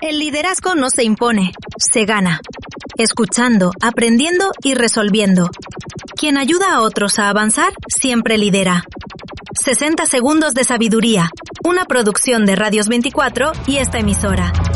El liderazgo no se impone, se gana. Escuchando, aprendiendo y resolviendo. Quien ayuda a otros a avanzar, siempre lidera. 60 segundos de sabiduría. Una producción de Radios 24 y esta emisora.